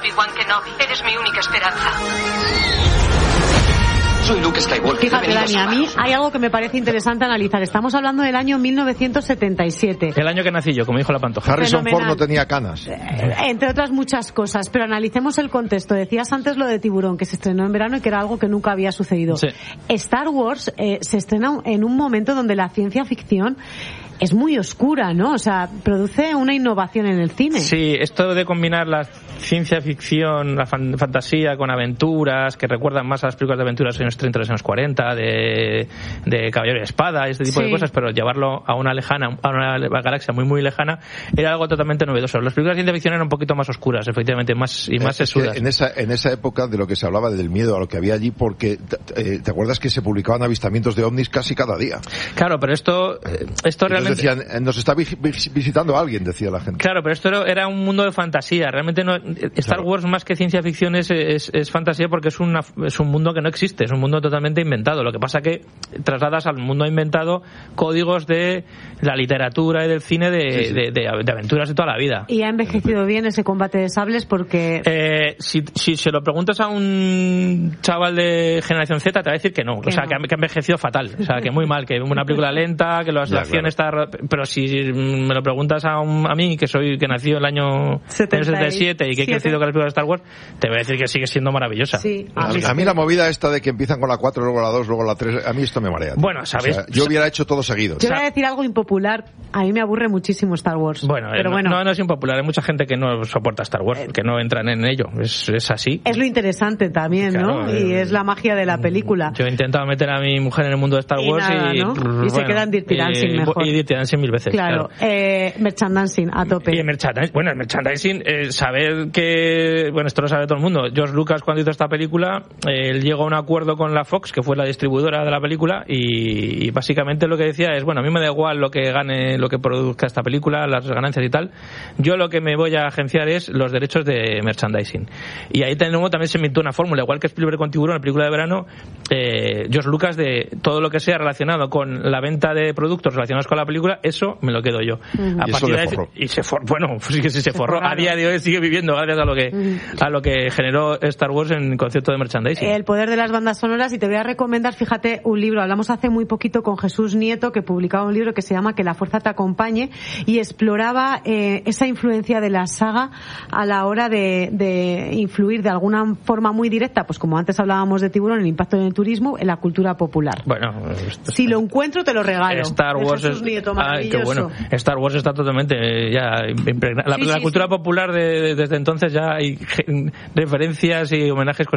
Obi-Wan Kenobi. Eres mi única esperanza. Soy Luke Skywalker. Fíjate, Dani, a mí hay algo que me parece interesante analizar. Estamos hablando del año 1977. El año que nací yo, como dijo la Pantoja. Harrison Ford no tenía canas. Entre otras muchas cosas, pero analicemos el contexto. Decías antes lo de Tiburón, que se estrenó en verano y que era algo que nunca había sucedido. Sí. Star Wars se estrena en un momento donde la ciencia ficción es muy oscura, ¿no? O sea, produce una innovación en el cine. Sí, esto de combinar la ciencia ficción, la fantasía con aventuras, que recuerdan más a las películas de aventuras de los años 30, de los años 40, de Caballero de Espada, este tipo de cosas, pero llevarlo a una galaxia muy, muy lejana, era algo totalmente novedoso. Las películas de ciencia ficción eran un poquito más oscuras, efectivamente, más sesudas. En esa época de lo que se hablaba del miedo a lo que había allí, porque ¿te acuerdas que se publicaban avistamientos de ovnis casi cada día? Claro, pero esto realmente... Decían, nos está visitando alguien, decía la gente. Claro, pero esto era un mundo de fantasía. Realmente no, Star Wars más que ciencia ficción es fantasía, porque es un mundo que no existe, es un mundo totalmente inventado. Lo que pasa que trasladas al mundo inventado códigos de la literatura y del cine de aventuras de toda la vida. Y ha envejecido bien ese combate de sables porque... Si se lo preguntas a un chaval de generación Z, te va a decir que no. O sea, que ha envejecido fatal. O sea, que muy mal, que una película lenta, que la acción está... Pero si me lo preguntas a mí, que nació el año 77 y que he crecido con las películas de Star Wars, te voy a decir que sigue siendo maravillosa. Sí. A mí la movida esta de que empiezan con la 4, luego la 2, luego la 3, a mí esto me marea. Bueno, ¿sabes? O sea, yo hubiera hecho todo seguido. Yo voy a decir algo impopular. A mí me aburre muchísimo Star Wars. Bueno, no es impopular. Hay mucha gente que no soporta Star Wars, que no entran en ello. Es así. Es lo interesante también, claro, ¿no? Y es la magia de la película. Yo he intentado meter a mi mujer en el mundo de Star Wars y se quedan Dirty Dancing mejor. Y Dirty Dancing 1000 veces. Claro. Merchandising a tope. Y el merchandising, saber que, bueno, esto lo sabe todo el mundo. George Lucas, cuando hizo esta película, él llegó a un acuerdo con la Fox, que fue la distribuidora de la película, y básicamente lo que decía es, bueno, a mí me da igual lo que gane, lo que produzca esta película, las ganancias y tal. Yo lo que me voy a agenciar es los derechos de merchandising. Y ahí también se inventó una fórmula, igual que Spielberg con Tiburón, la película de verano, George Lucas, de todo lo que sea relacionado con la venta de productos relacionados con la película, eso me lo quedo yo. A partir de ahí, se forró. A día de hoy sigue viviendo gracias a lo que generó Star Wars en concepto de merchandising. El poder de las bandas sonoras, y te voy a recomendar, fíjate, un libro. Hablamos hace muy poquito con Jesús Nieto, que publicaba un libro que se llama Que la fuerza te acompañe, y exploraba esa influencia de la saga a la hora de influir de alguna forma muy directa, pues como antes hablábamos de Tiburón, el impacto en el turismo, en la cultura popular. Bueno, si lo encuentro te lo regalo. Star Wars Jesús Nieto, maravilloso. Qué bueno. Star Wars está totalmente ya impregnada. La cultura popular desde entonces ya hay referencias y homenajes